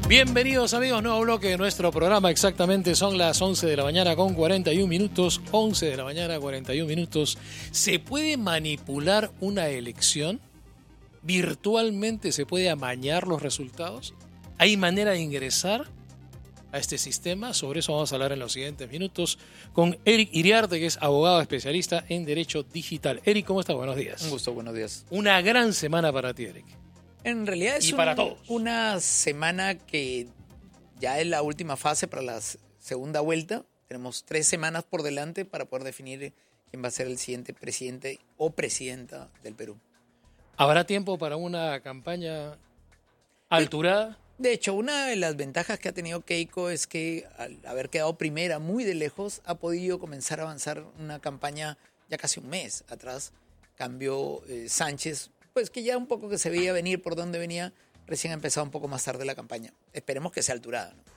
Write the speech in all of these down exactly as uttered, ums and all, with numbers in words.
Bienvenidos amigos, nuevo bloque de nuestro programa. Exactamente son las once de la mañana con cuarenta y un minutos. once de la mañana, cuarenta y un minutos. ¿Se puede manipular una elección? ¿Virtualmente se puede amañar los resultados? ¿Hay manera de ingresar a este sistema? Sobre eso vamos a hablar en los siguientes minutos con Eric Iriarte, que es abogado especialista en Derecho Digital. Eric, ¿cómo estás? Buenos días. Un gusto, buenos días. Una gran semana para ti, Eric. En realidad es y un, para todos. una semana que ya es la última fase para la segunda vuelta. Tenemos tres semanas por delante para poder definir quién va a ser el siguiente presidente o presidenta del Perú. ¿Habrá tiempo para una campaña alturada? De hecho, una de las ventajas que ha tenido Keiko es que al haber quedado primera muy de lejos, ha podido comenzar a avanzar una campaña ya casi un mes atrás. Cambio eh, Sánchez, pues que ya un poco que se veía venir por dónde venía, recién ha empezado un poco más tarde la campaña. Esperemos que sea alturada, ¿no?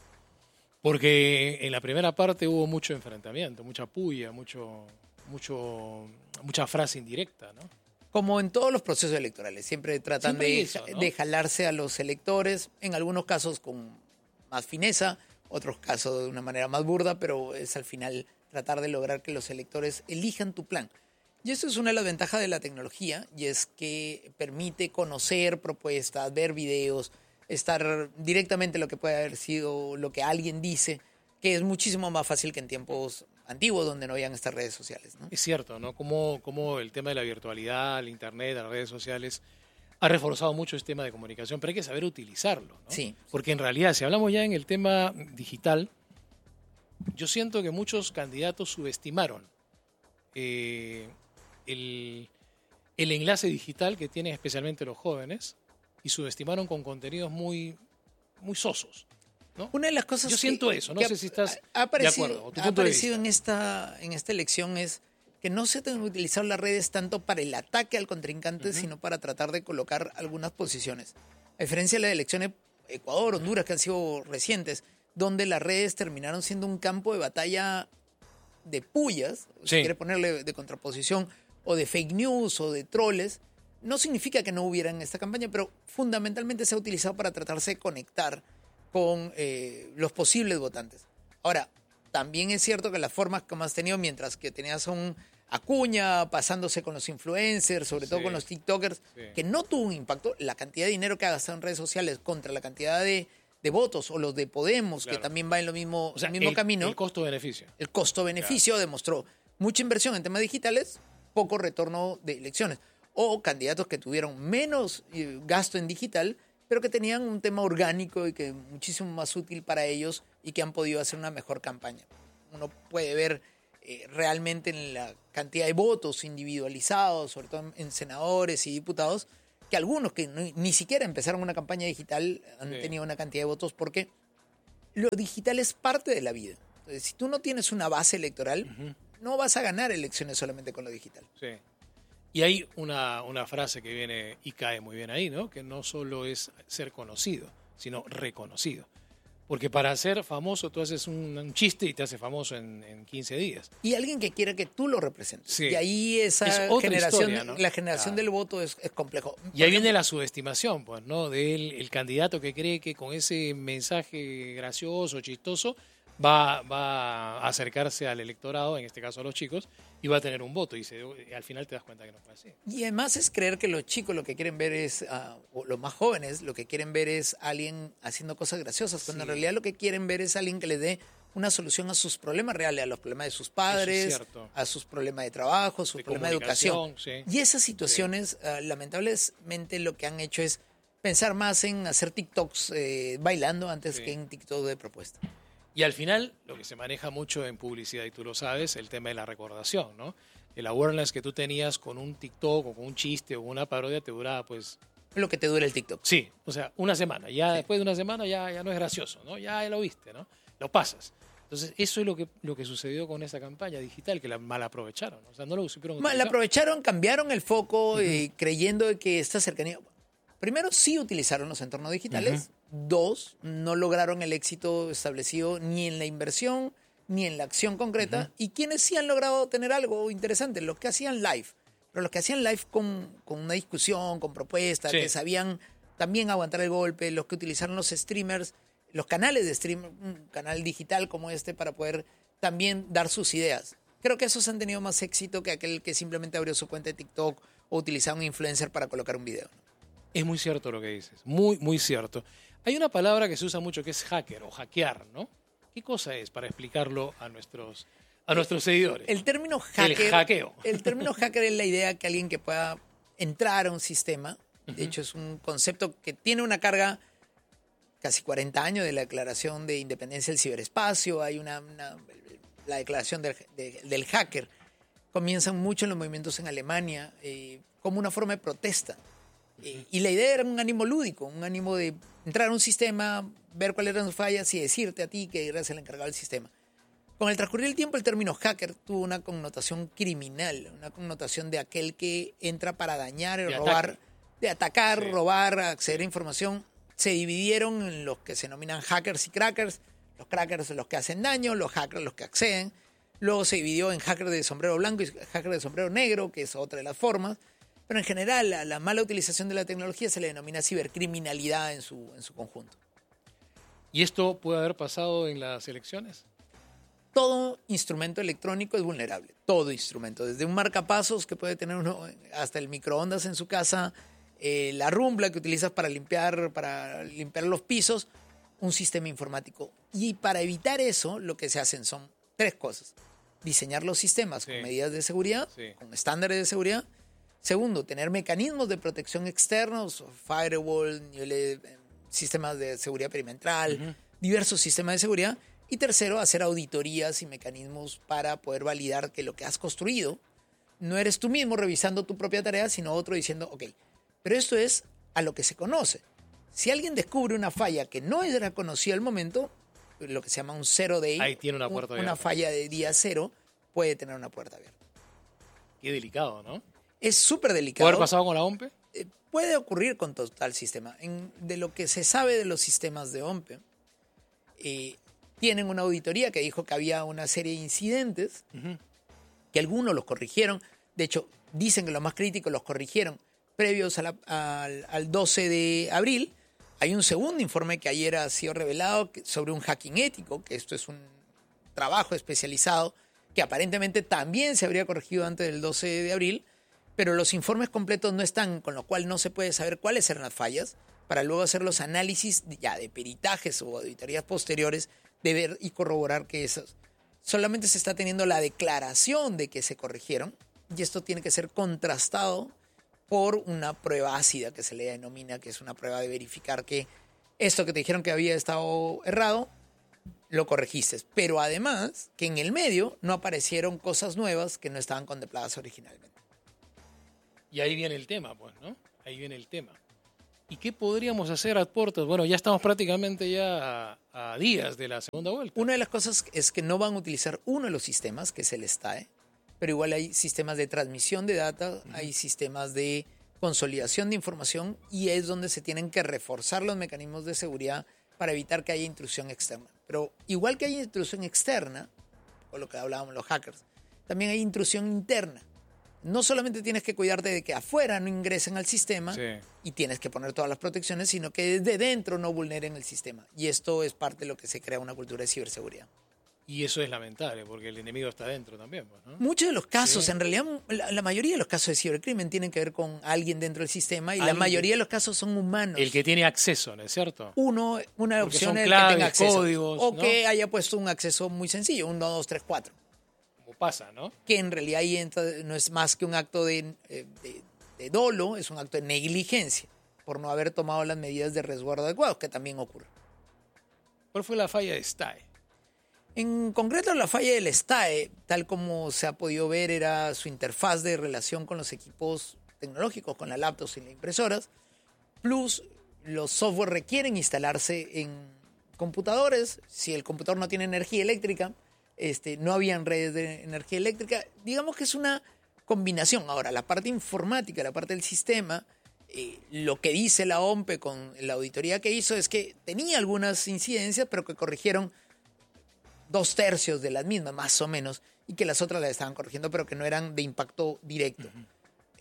Porque en la primera parte hubo mucho enfrentamiento, mucha puya, mucho, mucho, mucha frase indirecta, ¿no? Como en todos los procesos electorales, siempre tratan Siempre de, eso, ¿no? de jalarse a los electores, en algunos casos con más fineza, otros casos de una manera más burda, pero es al final tratar de lograr que los electores elijan tu plan. Y eso es una de las ventajas de la tecnología, y es que permite conocer propuestas, ver videos, estar directamente en lo que puede haber sido lo que alguien dice, que es muchísimo más fácil que en tiempos antiguos donde no habían estas redes sociales, ¿no? Es cierto, ¿no? Como, como el tema de la virtualidad, el internet, las redes sociales, ha reforzado mucho este tema de comunicación, pero hay que saber utilizarlo, ¿no? Sí. Porque en realidad, si hablamos ya en el tema digital, yo siento que muchos candidatos subestimaron eh, el, el enlace digital que tienen especialmente los jóvenes y subestimaron con contenidos muy, muy sosos, ¿no? Una de las cosas Yo que, siento eso, no que sé si estás ha aparecido, de acuerdo, o tu ha punto de aparecido vista. en esta, en esta elección es que no se deben utilizar las redes tanto para el ataque al contrincante, uh-huh. sino para tratar de colocar algunas posiciones. A diferencia de las elecciones Ecuador, Honduras, que han sido recientes, donde las redes terminaron siendo un campo de batalla de pullas, sí. si quiere ponerle de contraposición, o de fake news o de troles, no significa que no hubiera en esta campaña, pero fundamentalmente se ha utilizado para tratarse de conectar con eh, los posibles votantes. Ahora, también es cierto que las formas que has tenido, mientras que tenías a un Acuña pasándose con los influencers, sobre todo sí. con los tiktokers, sí. que no tuvo un impacto, la cantidad de dinero que ha gastado en redes sociales contra la cantidad de, de votos, o los de Podemos, claro. que también va en lo mismo, o sea, el mismo el, camino. El costo-beneficio. El costo-beneficio claro. demostró mucha inversión en temas digitales, poco retorno de elecciones. O candidatos que tuvieron menos eh, gasto en digital, pero que tenían un tema orgánico y que muchísimo más útil para ellos y que han podido hacer una mejor campaña. Uno puede ver eh, realmente en la cantidad de votos individualizados, sobre todo en, en senadores y diputados, que algunos que no, ni siquiera empezaron una campaña digital han sí. tenido una cantidad de votos, porque lo digital es parte de la vida. Entonces, si tú no tienes una base electoral, uh-huh. no vas a ganar elecciones solamente con lo digital. Sí. Y hay una, una frase que viene y cae muy bien ahí, ¿no? Que no solo es ser conocido, sino reconocido. Porque para ser famoso tú haces un, un chiste y te hace famoso en, en quince días. Y alguien que quiera que tú lo representes. Sí. Y ahí esa es otra generación, historia, ¿no? la generación claro. del voto es, es complejo. Y Por ahí ejemplo, viene la subestimación, pues, ¿no? Del el candidato que cree que con ese mensaje gracioso, chistoso, va, va a acercarse al electorado, en este caso a los chicos, y va a tener un voto. Y se, al final te das cuenta que no fue así. Y además es creer que los chicos lo que quieren ver es, uh, o los más jóvenes, lo que quieren ver es alguien haciendo cosas graciosas, cuando sí. en realidad lo que quieren ver es alguien que les dé una solución a sus problemas reales, a los problemas de sus padres, a sus problemas de trabajo, a sus de problemas de educación. Sí. Y esas situaciones, sí. uh, lamentablemente, lo que han hecho es pensar más en hacer TikToks eh, bailando antes sí. que en TikTok de propuesta. Y al final, lo que se maneja mucho en publicidad, y tú lo sabes, el tema de la recordación, ¿no? El awareness que tú tenías con un TikTok o con un chiste o una parodia te duraba, pues... Lo que te dura el TikTok. Sí, o sea, una semana. Ya sí. después de una semana ya, ya no es gracioso, ¿no? Ya, ya lo viste, ¿no? Lo pasas. Entonces, eso es lo que, lo que sucedió con esa campaña digital, que la mal aprovecharon. O sea, no lo supieron utilizar. Mal aprovecharon, cambiaron el foco, uh-huh. eh, creyendo de que esta cercanía... Primero, sí utilizaron los entornos digitales. Uh-huh. Dos, no lograron el éxito establecido ni en la inversión ni en la acción concreta. Uh-huh. Y quienes sí han logrado tener algo interesante, los que hacían live. Pero los que hacían live con, con una discusión, con propuestas, sí. que sabían también aguantar el golpe, los que utilizaron los streamers, los canales de stream, un canal digital como este para poder también dar sus ideas. Creo que esos han tenido más éxito que aquel que simplemente abrió su cuenta de TikTok o utilizaba un influencer para colocar un video. Es muy cierto lo que dices, muy, muy cierto. Hay una palabra que se usa mucho que es hacker o hackear, ¿no? ¿Qué cosa es para explicarlo a nuestros, a nuestros seguidores? El término hacker, el hackeo. El término hacker es la idea que alguien que pueda entrar a un sistema, de uh-huh. hecho es un concepto que tiene una carga casi cuarenta años de la Declaración de Independencia del Ciberespacio, hay una, una la declaración del, de, del hacker, comienzan mucho en los movimientos en Alemania eh, como una forma de protesta. Eh, y la idea era un ánimo lúdico, un ánimo de entrar a un sistema, ver cuáles eran sus fallas y decirte a ti que eras el encargado del sistema. Con el transcurrir del tiempo, el término hacker tuvo una connotación criminal, una connotación de aquel que entra para dañar, de robar, ataque. de atacar, sí. robar, acceder a información. Se dividieron en los que se denominan hackers y crackers. Los crackers los que hacen daño, los hackers los que acceden. Luego se dividió en hackers de sombrero blanco y hackers de sombrero negro, que es otra de las formas. Pero en general, a la mala utilización de la tecnología se le denomina cibercriminalidad en su, en su conjunto. ¿Y esto puede haber pasado en las elecciones? Todo instrumento electrónico es vulnerable. Todo instrumento. Desde un marcapasos que puede tener uno hasta el microondas en su casa, eh, la rumbla que utilizas para limpiar, para limpiar los pisos, un sistema informático. Y para evitar eso, lo que se hacen son tres cosas. Diseñar los sistemas sí. con medidas de seguridad, sí. con estándares de seguridad. Segundo, tener mecanismos de protección externos, firewall, niveles, sistemas de seguridad perimetral, uh-huh. diversos sistemas de seguridad. Y tercero, hacer auditorías y mecanismos para poder validar que lo que has construido no eres tú mismo revisando tu propia tarea, sino otro diciendo, ok, pero esto es a lo que se conoce. Si alguien descubre una falla que no era conocida al momento, lo que se llama un zero day, ahí tiene una puerta abierta. Una falla de día cero, puede tener una puerta abierta. Qué delicado, ¿no? Es súper delicado. ¿Puede haber pasado con la O M P E? Eh, puede ocurrir con total sistema. En, de lo que se sabe de los sistemas de O M P E, eh, tienen una auditoría que dijo que había una serie de incidentes, uh-huh. que algunos los corrigieron. De hecho, dicen que los más críticos los corrigieron previos a la, al, al doce de abril. Hay un segundo informe que ayer ha sido revelado sobre un hacking ético, que esto es un trabajo especializado que aparentemente también se habría corregido antes del doce de abril, pero los informes completos no están, con lo cual no se puede saber cuáles eran las fallas, para luego hacer los análisis ya de peritajes o auditorías posteriores de ver y corroborar que esas. Solamente se está teniendo la declaración de que se corrigieron y esto tiene que ser contrastado por una prueba ácida que se le denomina, que es una prueba de verificar que esto que te dijeron que había estado errado, lo corregiste. Pero además que en el medio no aparecieron cosas nuevas que no estaban contempladas originalmente. Y ahí viene el tema, pues, ¿no? Ahí viene el tema. ¿Y qué podríamos hacer a puertas? Bueno, ya estamos prácticamente ya a, a días de la segunda vuelta. Una de las cosas es que no van a utilizar uno de los sistemas, que es el S T A E, pero igual hay sistemas de transmisión de data, uh-huh. hay sistemas de consolidación de información y es donde se tienen que reforzar los mecanismos de seguridad para evitar que haya intrusión externa. Pero igual que hay intrusión externa, con lo que hablábamos los hackers, también hay intrusión interna. No solamente tienes que cuidarte de que afuera no ingresen al sistema sí. y tienes que poner todas las protecciones, sino que desde dentro no vulneren el sistema. Y esto es parte de lo que se crea una cultura de ciberseguridad. Y eso es lamentable, porque el enemigo está dentro también, pues, ¿no? Muchos de los casos, sí. en realidad, la, la mayoría de los casos de cibercrimen tienen que ver con alguien dentro del sistema y ¿alguien? La mayoría de los casos son humanos. El que tiene acceso, ¿no es cierto? Uno, una porque opción son es claves, el que tenga acceso. Códigos, o ¿no? que haya puesto un acceso muy sencillo, un uno, dos, tres, cuatro. Como pasa, ¿no? Que en realidad ahí entra, no es más que un acto de, de, de dolo, es un acto de negligencia por no haber tomado las medidas de resguardo adecuadas, que también ocurre. ¿Cuál fue la falla de S T A E? En concreto, la falla del S T A E, tal como se ha podido ver, era su interfaz de relación con los equipos tecnológicos, con las laptops y las impresoras, plus los software requieren instalarse en computadores. Si el computador no tiene energía eléctrica, este, no habían redes de energía eléctrica. Digamos que es una combinación. Ahora, la parte informática, la parte del sistema, eh, lo que dice la O M P E con la auditoría que hizo es que tenía algunas incidencias, pero que corrigieron dos tercios de las mismas, más o menos, y que las otras las estaban corrigiendo, pero que no eran de impacto directo. Uh-huh.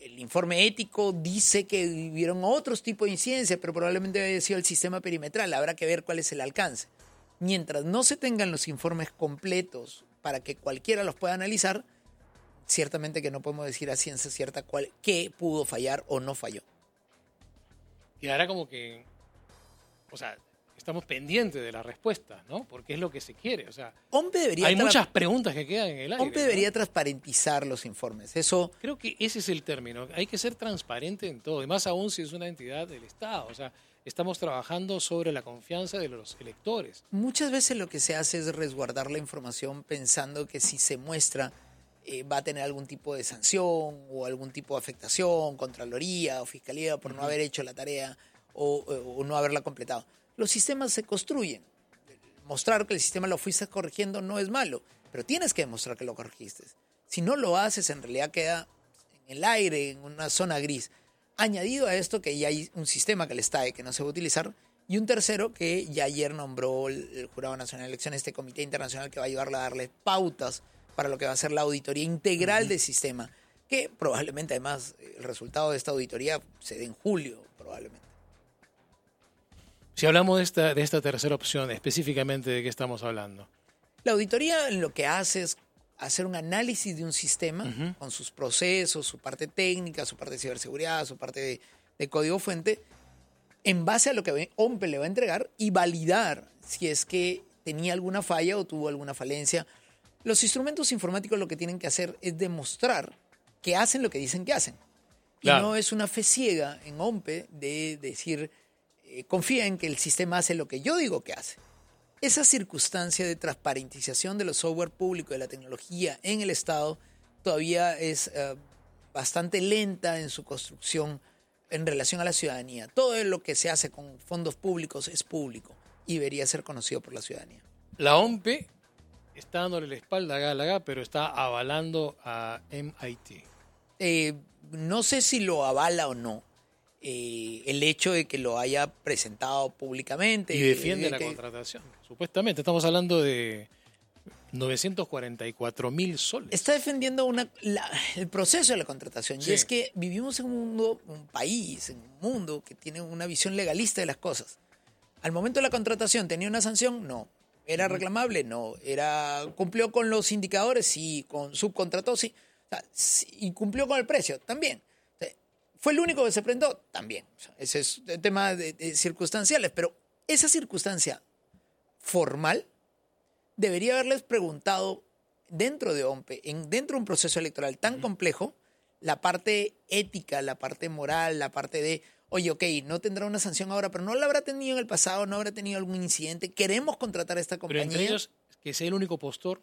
el informe ético dice que hubieron otros tipos de incidencias, pero probablemente haya sido el sistema perimetral. Habrá que ver cuál es el alcance. Mientras no se tengan los informes completos para que cualquiera los pueda analizar, ciertamente que no podemos decir a ciencia cierta cuál, qué pudo fallar o no falló. Y ahora como que, o sea, estamos pendientes de las respuestas, ¿no? Porque es lo que se quiere. O sea, OMPE debería hay tra- muchas preguntas que quedan en el aire. OMPE ¿no? debería transparentizar los informes. Eso Creo que ese es el término. Hay que ser transparente en todo. Y más aún si es una entidad del Estado. O sea, estamos trabajando sobre la confianza de los electores. muchas veces lo que se hace es resguardar la información pensando que si se muestra eh, va a tener algún tipo de sanción o algún tipo de afectación, Contraloría o Fiscalía por no haber hecho la tarea o, o- o no haberla completado. Los sistemas se construyen. Mostrar que el sistema lo fuiste corrigiendo no es malo, pero tienes que demostrar que lo corregiste. Si no lo haces, en realidad queda en el aire, en una zona gris. Añadido a esto que ya hay un sistema que le está que no se va a utilizar, y un tercero que ya ayer nombró el, el Jurado Nacional de Elecciones, este comité internacional que va a ayudarle a darle pautas para lo que va a ser la auditoría integral del sistema, que probablemente además el resultado de esta auditoría se dé en julio, probablemente. Si hablamos de esta, de esta tercera opción, específicamente de qué estamos hablando. La auditoría lo que hace es hacer un análisis de un sistema Ujú. con sus procesos, su parte técnica, su parte de ciberseguridad, su parte de, de código fuente, en base a lo que OMPE le va a entregar y validar si es que tenía alguna falla o tuvo alguna falencia. Los instrumentos informáticos lo que tienen que hacer es demostrar que hacen lo que dicen que hacen. Claro. Y no es una fe ciega en OMPE de decir, eh, confía en que el sistema hace lo que yo digo que hace. Esa circunstancia de transparentización de los software públicos, de la tecnología en el Estado, todavía es eh, bastante lenta en su construcción en relación a la ciudadanía. Todo lo que se hace con fondos públicos es público y debería ser conocido por la ciudadanía. La OMPE está dándole la espalda a Gálaga, pero está avalando a M I T. Eh, no sé si lo avala o no. Eh, el hecho de que lo haya presentado públicamente. Y defiende de la que- contratación. Supuestamente estamos hablando de novecientos cuarenta y cuatro mil soles. Está defendiendo una, la- el proceso de la contratación. Sí. Y es que vivimos en un mundo, un país, en un mundo que tiene una visión legalista de las cosas. Al momento de la contratación, ¿tenía una sanción? No. ¿Era reclamable? No. ¿Era, ¿Cumplió con los indicadores? Sí. ¿Con subcontrató? Sí. O sea, sí. ¿Y cumplió con el precio? También. O sea, ¿fue el único que se prendó? También. O sea, ese es el tema de, de circunstanciales. Pero esa circunstancia formal debería haberles preguntado dentro de OMPE, en, dentro de un proceso electoral tan complejo, la parte ética, la parte moral, la parte de, oye, ok, no tendrá una sanción ahora, pero no la habrá tenido en el pasado, no habrá tenido algún incidente, queremos contratar a esta Pero compañía. entre ellos, que sea el único postor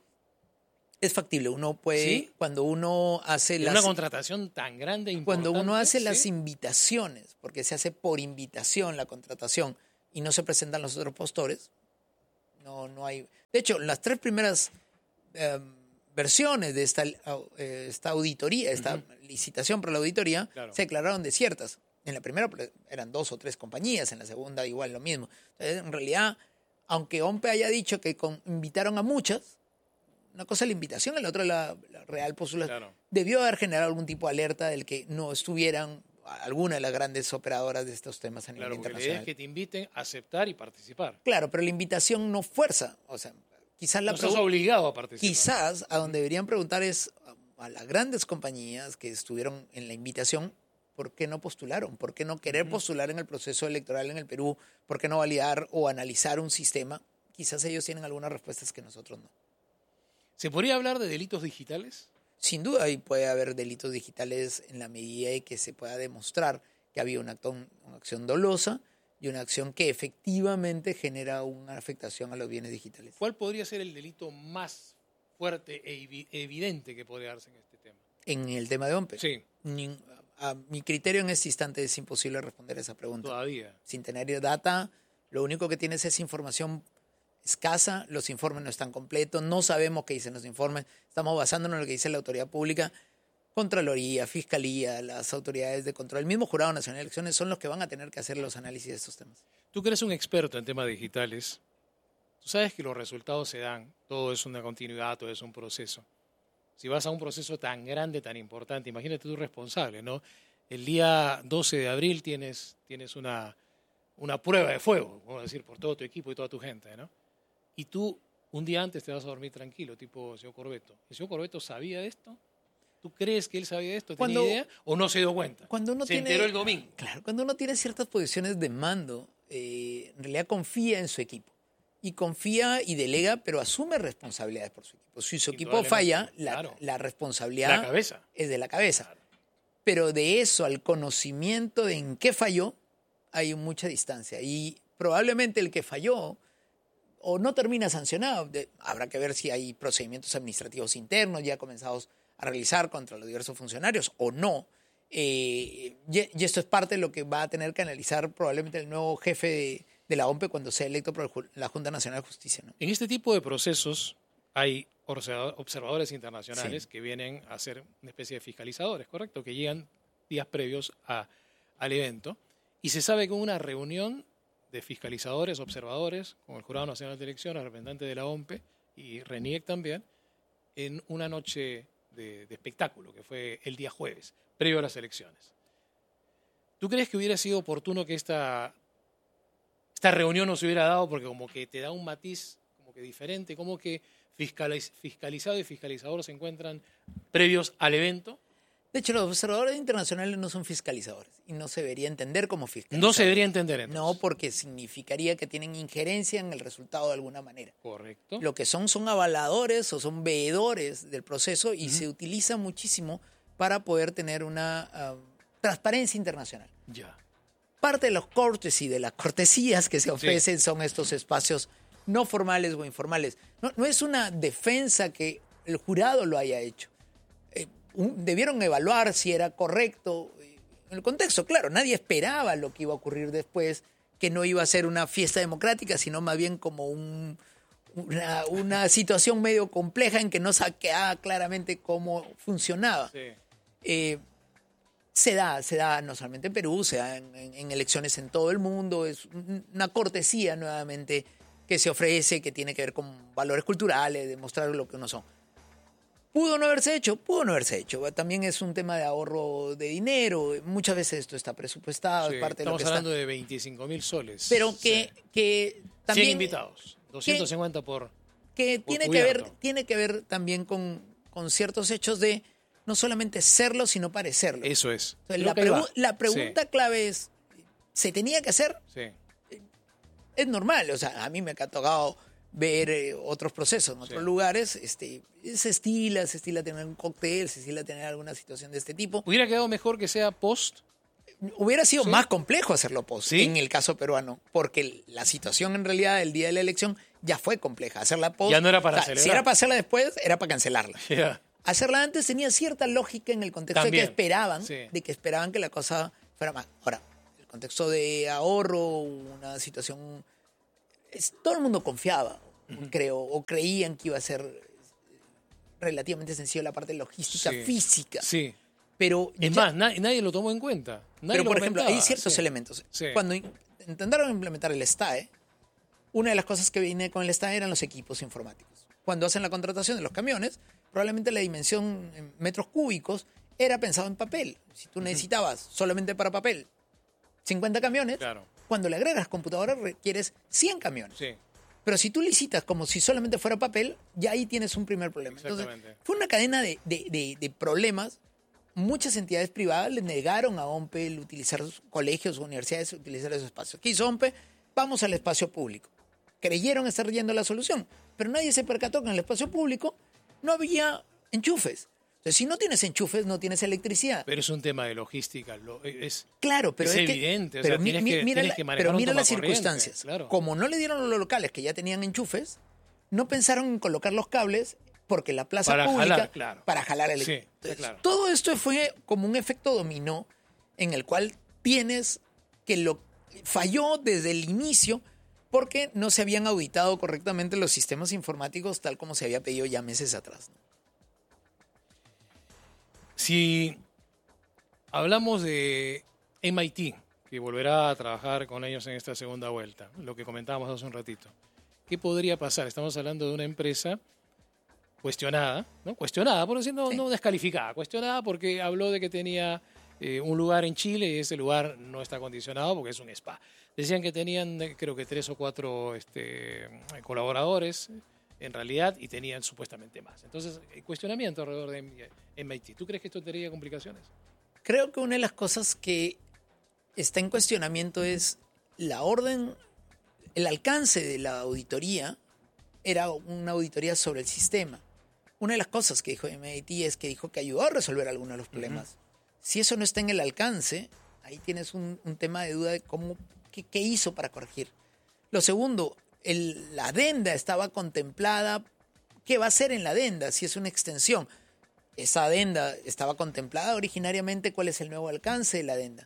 Es factible, uno puede, ¿Sí? cuando uno hace de las... una contratación tan grande e importante. Cuando uno hace ¿sí? las invitaciones, porque se hace por invitación la contratación y no se presentan los otros postores, no, no hay... De hecho, las tres primeras eh, versiones de esta, eh, esta auditoría, esta Ujú. licitación para la auditoría, Claro. se declararon desiertas. En la primera pues, eran dos o tres compañías, en la segunda igual lo mismo. Entonces, en realidad, aunque OMPE haya dicho que con- invitaron a muchas, una cosa es la invitación, y la otra es la, la real postulación. Claro. Debió haber generado algún tipo de alerta del que no estuvieran alguna de las grandes operadoras de estos temas a nivel Claro, porque la idea internacional. es que te inviten a aceptar y participar. Claro, pero la invitación no fuerza. O sea, quizás la No estás pregu- obligado a participar. quizás a donde deberían preguntar es a, a las grandes compañías que estuvieron en la invitación, ¿por qué no postularon? ¿Por qué no querer postular en el proceso electoral en el Perú? ¿Por qué no validar o analizar un sistema? Quizás ellos tienen algunas respuestas que nosotros no. ¿Se podría hablar de delitos digitales? Sin duda, ahí puede haber delitos digitales en la medida de que se pueda demostrar que había una, acton- una acción dolosa y una acción que efectivamente genera una afectación a los bienes digitales. ¿Cuál podría ser el delito más fuerte e evi- evidente que podría darse en este tema? En el tema de OMPE, Sí, Nin- a, a mi criterio en este instante es imposible responder esa pregunta. todavía. Sin tener data, lo único que tienes es información escasa, los informes no están completos, no sabemos qué dicen los informes, estamos basándonos en lo que dice la autoridad pública, Contraloría, Fiscalía, las autoridades de control, el mismo Jurado Nacional de Elecciones son los que van a tener que hacer los análisis de estos temas. Tú que eres un experto en temas digitales, tú sabes que los resultados se dan, todo es una continuidad, todo es un proceso. si vas a un proceso tan grande, tan importante, imagínate tú responsable, ¿no? El día doce de abril tienes, tienes una, una prueba de fuego, vamos a decir, por todo tu equipo y toda tu gente, ¿no? Y tú un día antes te vas a dormir tranquilo, tipo el señor Corbeto. ¿El señor Corbeto sabía de esto? ¿Tú crees que él sabía de esto? ¿Tenía Cuando- idea? ¿O no se dio cuenta? Cuando uno se tiene, enteró el domingo. Claro, cuando uno tiene ciertas posiciones de mando, eh, en realidad confía en su equipo. Y confía y delega, pero asume responsabilidades por su equipo. Si su equipo falla, la, Claro. la responsabilidad La cabeza. es de la cabeza. Claro. Pero de eso al conocimiento de en qué falló, hay mucha distancia. Y probablemente el que falló o no termina sancionado. De- habrá que ver si hay procedimientos administrativos internos ya comenzados a realizar contra los diversos funcionarios o no. Eh, y, y esto es parte de lo que va a tener que analizar probablemente el nuevo jefe de, de la O M P E cuando sea electo por el ju- la Junta Nacional de Justicia, ¿no? En este tipo de procesos hay observa- observadores internacionales Sí. que vienen a ser una especie de fiscalizadores, ¿correcto? Que llegan días previos a- al evento. Y se sabe que hubo una reunión de fiscalizadores, observadores, con el Jurado Nacional de Elecciones, el representante de la O M P E y RENIEC también, en una noche de, de espectáculo, que fue el día jueves, previo a las elecciones. ¿Tú crees que hubiera sido oportuno que esta, esta reunión no se hubiera dado porque como que te da un matiz como que diferente, como que fiscaliz- fiscalizado y fiscalizador se encuentran previos al evento? De hecho, los observadores internacionales no son fiscalizadores y no se debería entender como fiscalizadores. No se debería entender entonces. No, porque significaría que tienen injerencia en el resultado de alguna manera. Correcto. Lo que son son avaladores o son veedores del proceso y se utiliza muchísimo para poder tener una ah, transparencia internacional. Ya. Parte de los cortes y de las cortesías que se ofrecen son estos espacios no formales o informales. No, no es una defensa que el jurado lo haya hecho. Eh, un- debieron evaluar si era correcto. En el contexto, claro, nadie esperaba lo que iba a ocurrir después, que no iba a ser una fiesta democrática, sino más bien como un, una, una situación medio compleja en que no saqueaba claramente cómo funcionaba. Sí. Eh, se da, se da no solamente en Perú, se da en, en- en elecciones en todo el mundo, es un- una cortesía nuevamente que se ofrece, que tiene que ver con valores culturales, demostrar lo que uno son. ¿Pudo no haberse hecho? Pudo no haberse hecho. También es un tema de ahorro de dinero, muchas veces esto está presupuestado, Sí, es parte de lo estamos que está. hablando de veinticinco mil soles. Pero que, Sí. que también... cien invitados, doscientos cincuenta por... que por tiene que ver cubierto. tiene que ver también con, con ciertos hechos de no solamente serlo, sino parecerlo. Eso es. Entonces, Creo la, que ahí pregu- va. la pregunta clave es, ¿se tenía que hacer? Sí, sí. Es normal, o sea, a mí me ha tocado ver eh, otros procesos en otros Sí. lugares, este, se estila, se estila tener un cóctel, se estila tener alguna situación de este tipo. ¿Hubiera quedado mejor que sea post? Hubiera sido Sí. más complejo hacerlo post, ¿Sí? en el caso peruano, porque la situación en realidad el día de la elección ya fue compleja. Hacerla post, Ya no era para o sea, si celebrar. era para hacerla después, era para cancelarla. Ya. Hacerla antes tenía cierta lógica en el contexto También, de que esperaban, sí. de que esperaban que la cosa fuera más. Ahora, el contexto de ahorro, una situación, es- todo el mundo confiaba, creo, o creían que iba a ser relativamente sencillo la parte logística Sí. física, Sí. pero Es ya- más, nadie, nadie lo tomó en cuenta. Nadie pero lo por ejemplo, hay comentaba. ciertos Sí. elementos. Sí. Cuando in- intentaron implementar el STAE, una de las cosas que viene con el STAE eran los equipos informáticos. Cuando hacen la contratación de los camiones, probablemente la dimensión en metros cúbicos era pensado en papel. Si tú necesitabas solamente para papel cincuenta camiones, Claro. cuando le agregas computadora requieres cien camiones. Sí. Pero si tú licitas como si solamente fuera papel, ya ahí tienes un primer problema. Entonces, Exactamente. fue una cadena de, de- de- de problemas. Muchas entidades privadas le negaron a O M P E el utilizar sus colegios o universidades, utilizar esos espacios. ¿Qué hizo O M P E? Vamos al espacio público. Creyeron estar yendo la solución, pero nadie se percató que en el espacio público no había enchufes. Entonces, si no tienes enchufes, no tienes electricidad. Pero es un tema de logística. Lo, es, Claro, pero es es, que- evidente, o pero sea, mi- tienes mi- que- mira tienes la- que manejar pero un mira las tomacorriente, circunstancias. claro. Como no le dieron a los locales que ya tenían enchufes, no pensaron en colocar los cables porque la plaza Para pública jalar, claro. para jalar el Sí, equipo. está Entonces, claro. todo esto fue como un efecto dominó en el cual tienes que lo falló desde el inicio porque no se habían auditado correctamente los sistemas informáticos tal como se había pedido ya meses atrás, ¿no? Si hablamos de M I T, que volverá a trabajar con ellos en esta segunda vuelta, lo que comentábamos hace un ratito, ¿qué podría pasar? Estamos hablando de una empresa cuestionada, ¿no? Cuestionada, por decir, no, Sí. no descalificada, cuestionada porque habló de que tenía eh, un lugar en Chile y ese lugar no está acondicionado porque es un spa. Decían que tenían, eh, creo que tres o cuatro este, colaboradores en realidad y tenían supuestamente más. Entonces, el cuestionamiento alrededor de M I T. ¿Tú crees que esto tendría complicaciones? Creo que una de las cosas que está en cuestionamiento es la orden, el alcance de la auditoría era una auditoría sobre el sistema. Una de las cosas que dijo M I T es que dijo que ayudó a resolver algunos de los problemas. Uh-huh. Si eso no está en el alcance, ahí tienes un, un tema de duda de cómo, qué, qué hizo para corregir. Lo segundo, el, la adenda estaba contemplada. ¿Qué va a hacer en la adenda si es una extensión? Esa adenda estaba contemplada originariamente. ¿Cuál es el nuevo alcance de la adenda?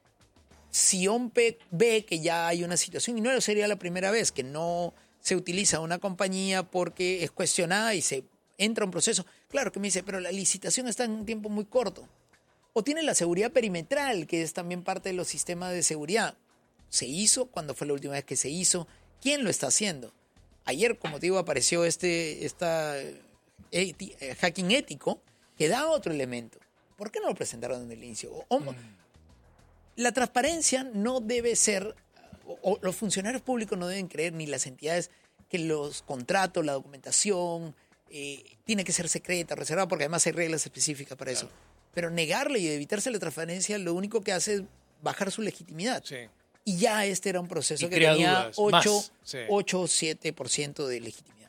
Si O M P E ve que ya hay una situación, y no sería la primera vez que no se utiliza una compañía porque es cuestionada y se entra a un proceso, claro que me dice, pero la licitación está en un tiempo muy corto. O tiene la seguridad perimetral, que es también parte de los sistemas de seguridad. ¿Se hizo? ¿Cuándo fue la última vez que se hizo? ¿Quién lo está haciendo? Ayer, como te digo, apareció este esta, eti, eh, hacking ético que da otro elemento. ¿Por qué no lo presentaron desde el inicio? O, o, mm. La transparencia no debe ser, o, o los funcionarios públicos no deben creer, ni las entidades, que los contratos, la documentación, eh, tiene que ser secreta, reservada, porque además hay reglas específicas para eso. Claro. Pero negarle y evitarse la transparencia lo único que hace es bajar su legitimidad. Sí. Y ya este era un proceso y que tenía ocho, sí. ocho o siete por ciento de legitimidad.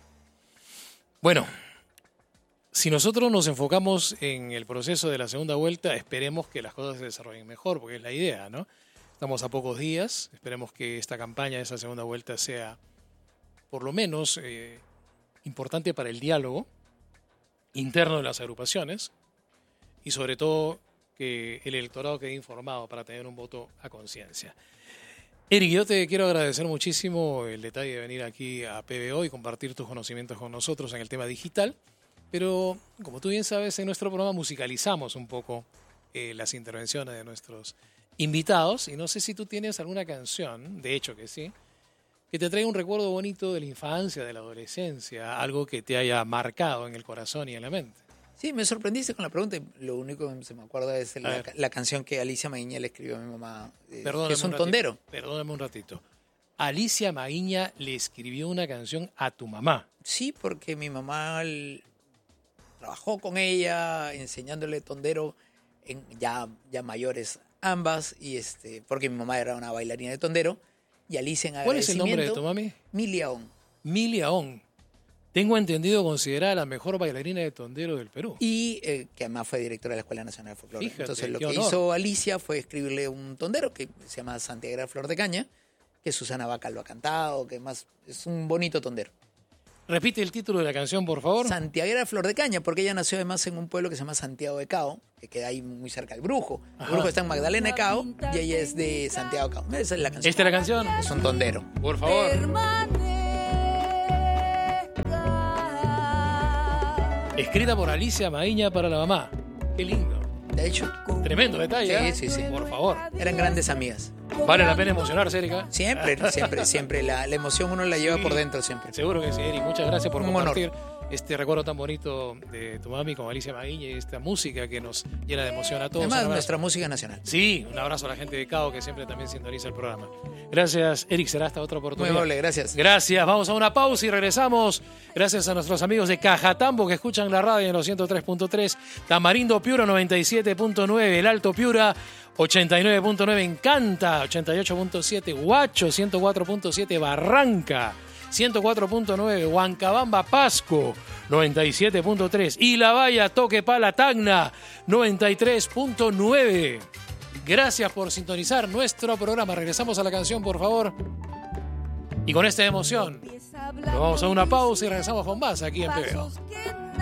Bueno, si nosotros nos enfocamos en el proceso de la segunda vuelta, esperemos que las cosas se desarrollen mejor, porque es la idea, ¿no? Estamos a pocos días, esperemos que esta campaña de esa segunda vuelta sea por lo menos eh, importante para el diálogo interno de las agrupaciones y sobre todo que el electorado quede informado para tener un voto a conciencia. Eric, yo te quiero agradecer muchísimo el detalle de venir aquí a P B O y compartir tus conocimientos con nosotros en el tema digital, pero como tú bien sabes, en nuestro programa musicalizamos un poco eh, las intervenciones de nuestros invitados y no sé si tú tienes alguna canción, de hecho que sí, que te traiga un recuerdo bonito de la infancia, de la adolescencia, algo que te haya marcado en el corazón y en la mente. Sí, me sorprendiste con la pregunta. Lo único que se me acuerda es la, la canción que Alicia Maguiña le escribió a mi mamá, eh, que es un, un tondero. Perdóname un ratito. Alicia Maguiña le escribió una canción a tu mamá. Sí, porque mi mamá el, trabajó con ella enseñándole tondero en ya, ya mayores ambas, y este, porque mi mamá era una bailarina de tondero. Y Alicia en ¿Cuál es el nombre de tu mami? Milia On. Milia On. Tengo entendido considerada la mejor bailarina de tondero del Perú. Y eh, que además fue directora de la Escuela Nacional de Folclore. Fíjate, entonces lo que honor. hizo Alicia fue escribirle un tondero que se llama Santiaguera Flor de Caña, que Susana Bacal lo ha cantado, que más es un bonito tondero. Repite el título de la canción, por favor. Santiaguera Flor de Caña, porque ella nació además en un pueblo que se llama Santiago de Cao, que queda ahí muy cerca del Brujo. Ajá. El Brujo está en Magdalena de Cao y ella es de Santiago de Cao. Esa es la canción. ¿Esta es la canción? Es un tondero. Por favor. Escrita por Alicia Maguiña para la mamá. Qué lindo. De hecho. Tremendo detalle. Sí, sí, sí. Por favor. Eran grandes amigas. ¿Vale la pena emocionarse, Erika? Siempre, siempre, siempre. La, la emoción uno la lleva sí, por dentro siempre. Seguro que sí, Eric. Muchas gracias por Un compartir honor. este recuerdo tan bonito de tu mami con Alicia Maguiña y esta música que nos llena de emoción a todos. Además, nuestra música nacional. Sí, un abrazo a la gente de Cao que siempre también sintoniza el programa. Gracias, Eric. Será hasta otra oportunidad. Muy amable, gracias. Gracias. Vamos a una pausa y regresamos. Gracias a nuestros amigos de Cajatambo que escuchan la radio en los ciento tres punto tres, Tamarindo Piura noventa y siete punto nueve, El Alto Piura ochenta y nueve punto nueve, Encanta ochenta y ocho punto siete, Huacho ciento cuatro punto siete, Barranca ciento cuatro punto nueve, Huancabamba Pasco noventa y siete punto tres y La Valla Toquepala Tacna noventa y tres punto nueve. Gracias por sintonizar nuestro programa. Regresamos a la canción, por favor. Y con esta emoción, nos vamos a una pausa y regresamos con más aquí en P B O.